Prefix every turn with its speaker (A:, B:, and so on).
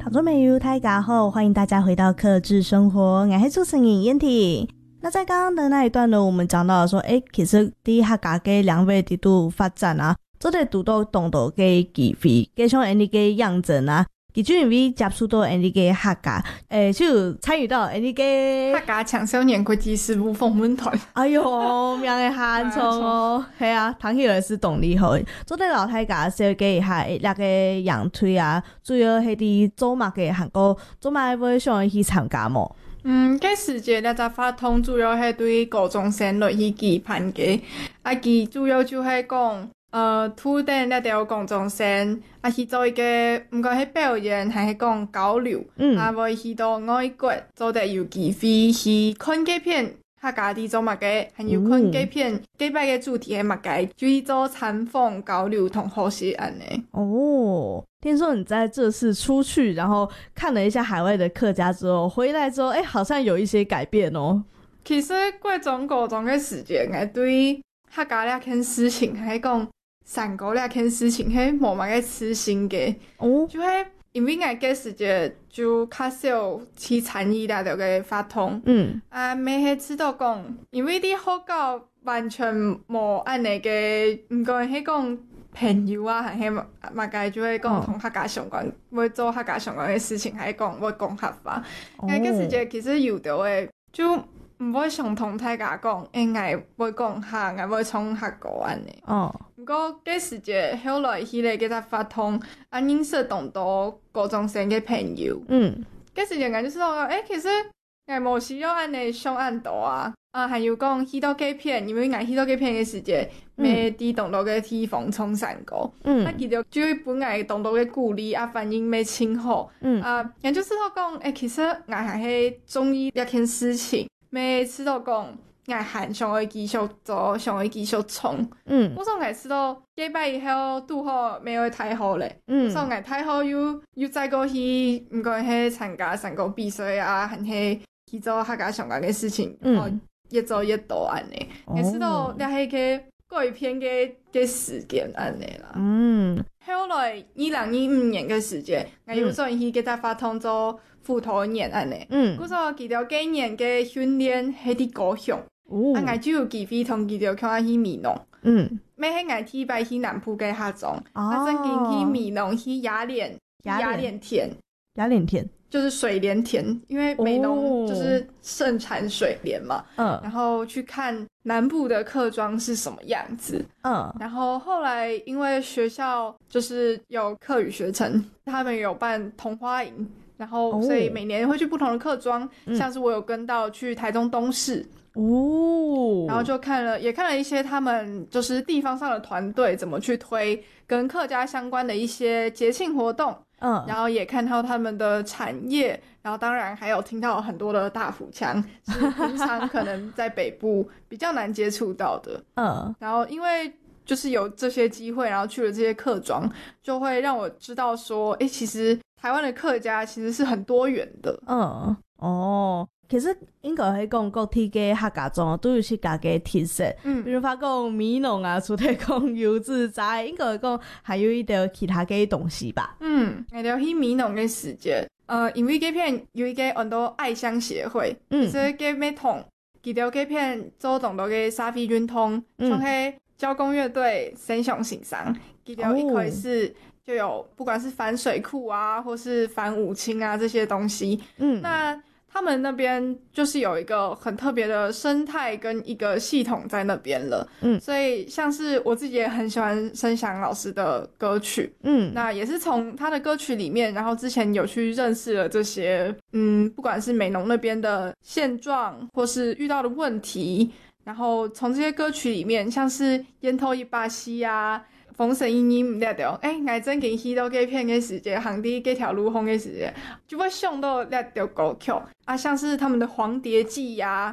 A: 听众朋友大家好，欢迎大家回到客制生活，我是主持人燕婷。那在刚刚的那一段呢，我们讲到说其实在客家嘅两位地度发展啊，做在拄到动到嘅机会加上因嘅样子啊，其中因为接触到因嘅客家就参与到因嘅
B: 客家青少年国际事务访问团。
A: 哎呦名嘅喊错哦，系啊，听起来是动力好。做在老太家小嘅下那个洋推啊，主要系伫做嘛嘅韩国做嘛会想去参加么？
B: 这时节咧只发通主要系对高中生落去举办嘅，其主要就系讲土定咧条高中生去做一个毋管系表演还是讲交流，会去到外国做得有机会去看几片客家地做乜嘅，还有看几片几摆嘅主题系乜嘅，就去做参访交流同学习安尼。
A: 哦，听说你在这次出去，然后看了一下海外的客家之后，回来之后，好像有一些改变哦。
B: 其实过中高中嘅时间，我对客家呢件事情，还讲山歌呢件事情，系无乜嘅痴心嘅。就系因为我嘅时间就较少去参与了这个发通，没系知道讲，因为你好到完全无安尼嘅，唔讲系讲朋友啊，还是乜嘅，就会讲同客家相关，要做客家相关嘅事情，还是讲要讲客话。我嘅时间其实有到嘅就唔会想同大家讲，我要讲客，我要创客家安尼。不过嗰时节后来迄个给他发通，认识同多高中生嘅朋友。嗰时节我就知道，其实我无需要安尼上岸度啊。还有讲去到几片，因为我去到几片嘅时节，未伫同多嘅地方冲山歌。其实就本来同多嘅鼓励反应未清好。我就知道讲，其实我还是中意一件事情。每次都讲，我还想要继续做，想要继续冲。我说我知道礼拜以后拄好没有太好咧。所以我太好又再过去，唔管去参加山歌比赛啊，还是去做客家相关嘅事情，越做越多安尼。我知道你系个过一片嘅时间安尼啦。后来2015年嘅时间，我有做去给他发通做副头年安尼。嗰时候记到几年嘅训练喺啲高雄，我就有机会同记到看去米农。咩喺我梯摆去南部嘅下种，曾经去米农去雅莲田。就是水莲田，因为美浓就是盛产水莲嘛。然后去看南部的客庄是什么样子。然后后来因为学校就是有客语学程，他们有办童话营，然后所以每年会去不同的客庄，像是我有跟到去台中东市。然后就也看了一些他们就是地方上的团队怎么去推跟客家相关的一些节庆活动。然后也看到他们的产业，然后当然还有听到很多的大埔腔，是平常可能在北部比较难接触到的。然后因为就是有这些机会，然后去了这些客庄，就会让我知道说，其实台湾的客家其实是很多元的。
A: 其实应该是讲各地嘅客家庄都有自家嘅特色。比如讲米农啊，除了讲油自在，应该讲还有一点其他嘅东西吧。
B: 我聊去米农嘅时间，因为这片有一个很多爱乡协会，所以这咩同记得这片做同多嘅沙飞运通，像係交工乐队、神雄行商，记得一开始就有不管是反水库啊，或是反五清啊这些东西。那他们那边就是有一个很特别的生态跟一个系统在那边了。所以像是我自己也很喜欢申翔老师的歌曲。那也是从他的歌曲里面，然后之前有去认识了这些不管是美浓那边的现状或是遇到的问题，然后从这些歌曲里面，像是烟头一把西啊，封神音音唔得着，我真经去到这片的时间，行伫这条路风的时间，就会想到那条歌曲啊，像是他们的黄蝶记呀，